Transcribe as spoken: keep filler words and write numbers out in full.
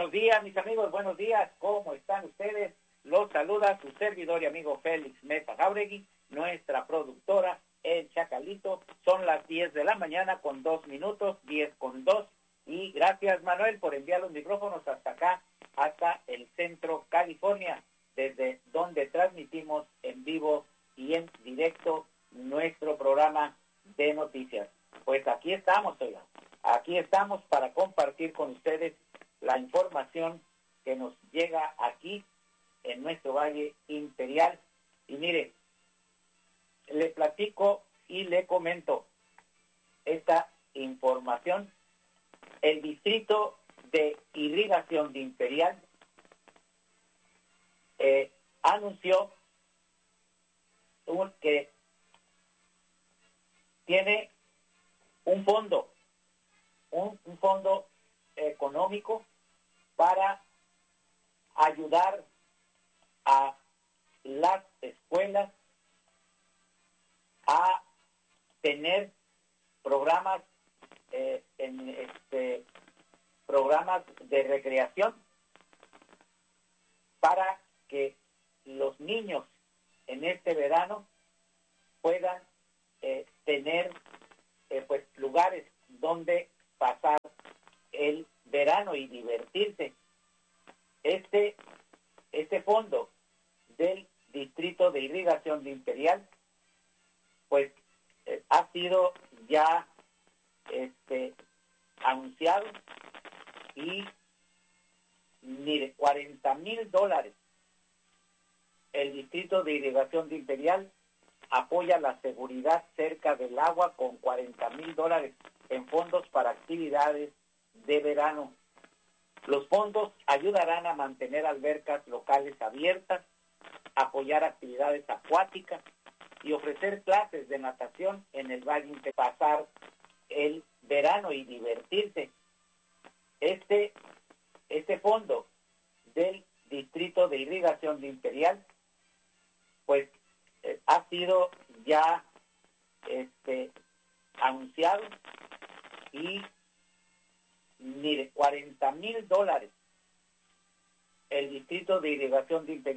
Buenos días, mis amigos, buenos días. ¿Cómo están ustedes? Los saluda su servidor y amigo Félix Mesa Jauregui, nuestra productora, El Chacalito. Son las diez de la mañana con dos minutos, diez con dos. Y gracias, Manuel, por enviar los micrófonos hasta acá, hasta el centro California, desde donde transmitimos en vivo y en directo nuestro programa de noticias. Pues aquí estamos, oiga. Aquí estamos para compartir con ustedes la información que nos llega aquí en nuestro Valle Imperial. Y mire, le platico y le comento esta información. El Distrito de Irrigación de Imperial eh, anunció un, que tiene un fondo, un, un fondo económico para ayudar a las escuelas a tener programas eh, en este programas de recreación para que los niños en este verano puedan eh, tener eh, pues lugares donde pasar el verano y divertirse. Este, este fondo del Distrito de Irrigación de Imperial, pues eh, ha sido ya este, anunciado y mire, cuarenta mil dólares. El Distrito de Irrigación de Imperial apoya la seguridad cerca del agua con cuarenta mil dólares en fondos para actividades de verano. Los fondos ayudarán a mantener albercas locales abiertas, apoyar actividades acuáticas y ofrecer clases de natación en el Valle Imperial, pasar el verano y divertirse. Este, este fondo del Distrito de Irrigación de Imperial, pues eh, ha sido ya este, anunciado y mire, cuarenta mil dólares. El Distrito de Irrigación de Imperial